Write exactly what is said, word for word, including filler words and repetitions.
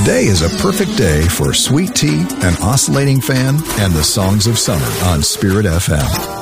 Today is a perfect day for sweet tea, an oscillating fan, and the songs of summer on Spirit F M.